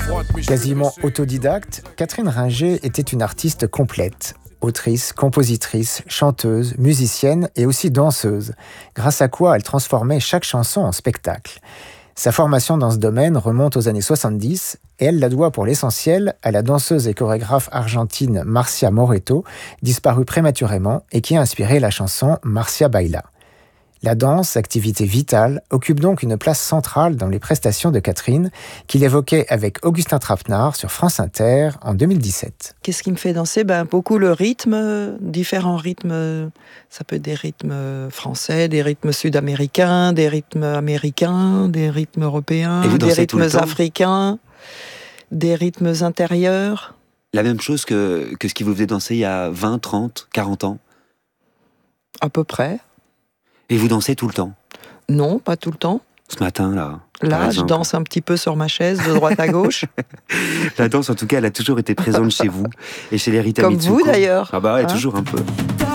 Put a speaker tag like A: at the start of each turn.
A: Quasiment autodidacte, Catherine Ringer était une artiste complète. Autrice, compositrice, chanteuse, musicienne et aussi danseuse, grâce à quoi elle transformait chaque chanson en spectacle. Sa formation dans ce domaine remonte aux années 70 et elle la doit pour l'essentiel à la danseuse et chorégraphe argentine Marcia Moreto, disparue prématurément et qui a inspiré la chanson Marcia Baila. La danse, activité vitale, occupe donc une place centrale dans les prestations de Catherine, qu'il évoquait avec Augustin Trapenard sur France Inter en 2017.
B: Qu'est-ce qui me fait danser ? Beaucoup le rythme, différents rythmes. Ça peut être des rythmes français, des rythmes sud-américains, des rythmes américains, des rythmes européens, des rythmes africains, des rythmes intérieurs.
C: La même chose que ce qui vous faisait danser il y a 20, 30, 40 ans ?
B: À peu près.
C: Et vous dansez tout le temps ?
B: Non, pas tout le temps.
C: Ce matin, là.
B: Là, je danse un petit peu sur ma chaise, de droite à gauche.
C: La danse, en tout cas, elle a toujours été présente chez vous et chez les Rita Mitsuko.
B: Comme vous, d'ailleurs.
C: Toujours un peu.